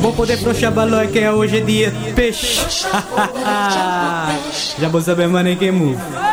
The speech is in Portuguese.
Vou poder frouxar balão que é hoje é dia de peixe. Já vou saber, mano, em que move.